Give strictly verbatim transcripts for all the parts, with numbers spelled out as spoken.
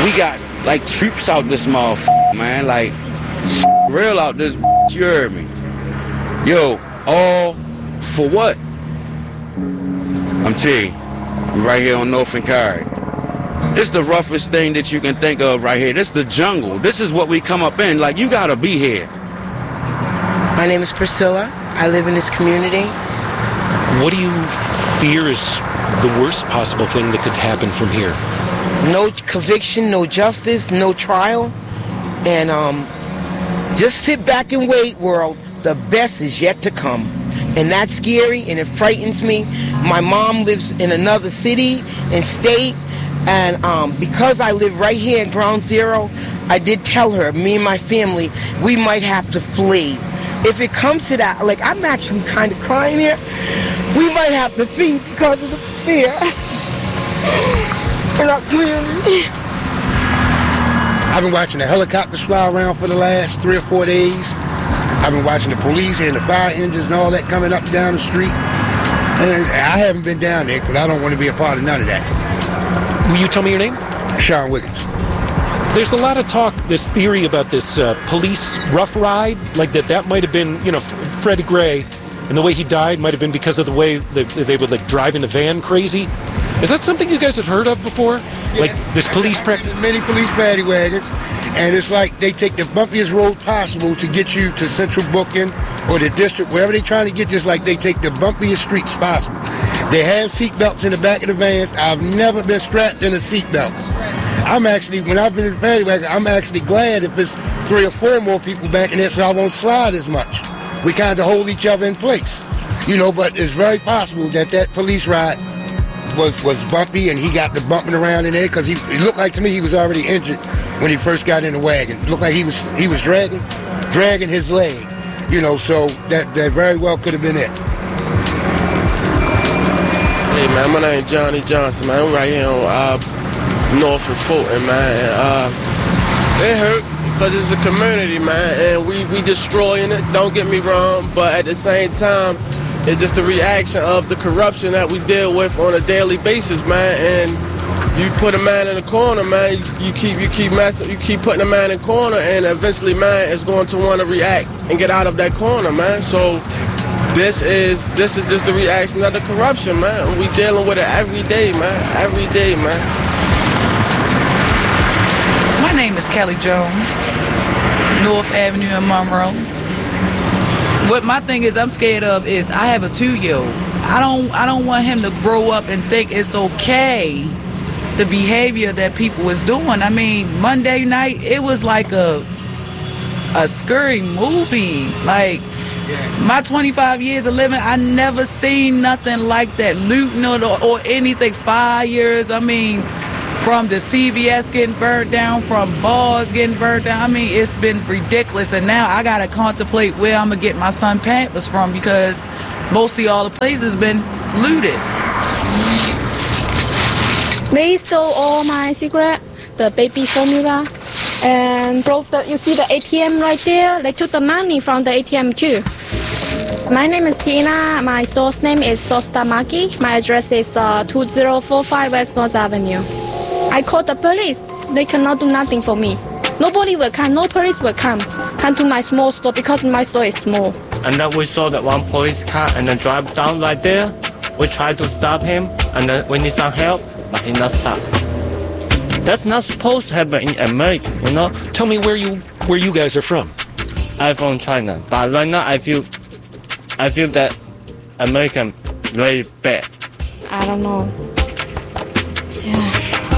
we got like troops out this motherfucker, man. Like real out this. You heard me? Yo, all for what? I'm telling you, right here on North and Cary. This is the roughest thing that you can think of right here. This is the jungle. This is what we come up in. Like, you gotta be here. My name is Priscilla. I live in this community. What do you fear is the worst possible thing that could happen from here? No conviction, no justice, no trial. And um, just sit back and wait, world. The best is yet to come. And that's scary, and it frightens me. My mom lives in another city and state. And um, because I live right here at Ground Zero, I did tell her, me and my family, we might have to flee. If it comes to that, like, I'm actually kind of crying here. We might have to flee because of the fear in our community. I've been watching the helicopters fly around for the last three or four days. I've been watching the police and the fire engines and all that coming up and down the street. And I haven't been down there because I don't want to be a part of none of that. Will you tell me your name? Sean Wiggins. There's a lot of talk, this theory about this uh, police rough ride, like that that might have been, you know, Freddie Gray, and the way he died might have been because of the way they, they would, like, drive in the van crazy. Is that something you guys have heard of before? Yeah. Like this police practice? There's many police paddy wagons, and it's like they take the bumpiest road possible to get you to Central Booking or the district, wherever they're trying to get you. It's like they take the bumpiest streets possible. They have seat belts in the back of the vans. I've never been strapped in a seat belt. I'm actually, when I've been in the paddy wagon, I'm actually glad if it's three or four more people back in there so I won't slide as much. We kind of hold each other in place, you know, but it's very possible that that police ride was, was bumpy and he got the bumping around in there because he it looked like to me he was already injured when he first got in the wagon. It looked like he was he was dragging, dragging his leg, you know, so that, that very well could have been it. Hey, man, my name is Johnny Johnson, man. We're right here on uh, North and Fulton, man. And, uh, it hurt because it's a community, man, and we, we destroying it, don't get me wrong, but at the same time, it's just a reaction of the corruption that we deal with on a daily basis, man, and you put a man in a corner, man, you, you keep you keep messing, you keep putting a man in a corner, and eventually, man, is going to want to react and get out of that corner, man, so this is this is just the reaction of the corruption, man. We dealing with it every day, man, every day, man. My name is Kelly Jones, North Avenue in Monroe. What my thing is I'm scared of is I have a two-year-old. I don't I don't want him to grow up and think it's okay, the behavior that people was doing. I mean, Monday night, it was like a a scary movie. Like, my twenty-five years of living, I never seen nothing like that. Looting or, or anything, fires. I mean, from the C V S getting burnt down, from bars getting burnt down. I mean, it's been ridiculous. And now I got to contemplate where I'm going to get my son Pampers from because mostly all the places been looted. They stole all my cigarette, the baby formula, and broke the, you see the A T M right there? They took the money from the A T M too. My name is Tina. My source name is Sosta Maki. My address is uh, two zero four five West North Avenue. I called the police. They cannot do nothing for me. Nobody will come. No police will come. Come to my small store because my store is small. And then we saw that one police car and then drive down right there. We tried to stop him and then we need some help, but he not stop. That's not supposed to happen in America, you know? Tell me where you where you guys are from. I'm from China, but right now I feel I feel that American very bad. I don't know. Yeah.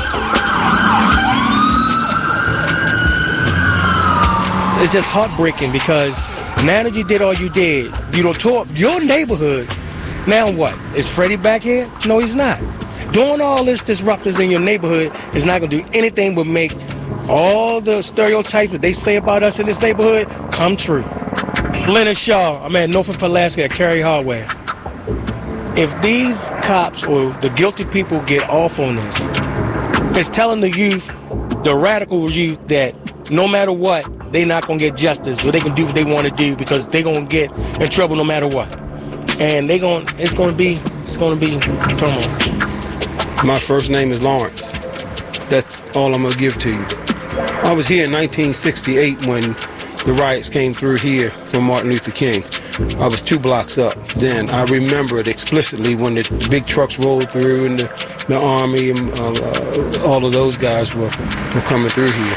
It's just heartbreaking because now that you did all you did, you don't tore up your neighborhood. Now what? Is Freddie back here? No, he's not. Doing all this disruptors in your neighborhood is not going to do anything but make all the stereotypes that they say about us in this neighborhood come true. Leonard Shaw, I'm at Norfolk Pulaski at Cary Hardware. If these cops or the guilty people get off on this, it's telling the youth, the radical youth, that no matter what, they're not going to get justice, or they can do what they want to do because they're going to get in trouble no matter what. And they going, it's going to be, it's going to be turmoil. My first name is Lawrence. That's all I'm going to give to you. I was here in nineteen sixty-eight when the riots came through here from Martin Luther King. I was two blocks up then. I remember it explicitly when the, the big trucks rolled through and the, the Army and uh, uh, all of those guys were, were coming through here.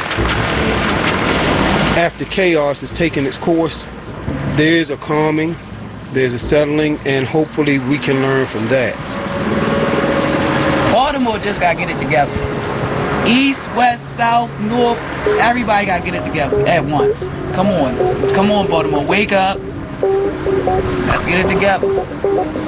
After chaos has taken its course, there is a calming, there's a settling, and hopefully we can learn from that. Baltimore just got to get it together. East, west, south, north, everybody got to get it together at once. Come on. Come on, Baltimore. Wake up. Let's get it together.